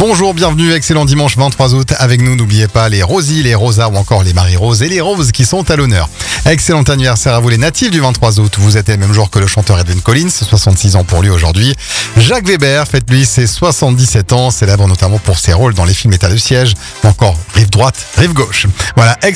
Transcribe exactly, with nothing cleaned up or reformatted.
Bonjour, bienvenue, excellent dimanche vingt-trois août. Avec nous, n'oubliez pas les Rosie, les Rosa ou encore les Marie-Rose et les Roses qui sont à l'honneur. Excellent anniversaire à vous les natifs du vingt-trois août. Vous êtes le même jour que le chanteur Edwin Collins, soixante-six ans pour lui aujourd'hui. Jacques Weber fête lui ses soixante-dix-sept ans, célèbre notamment pour ses rôles dans les films État de siège ou encore Rive droite, Rive gauche. Voilà.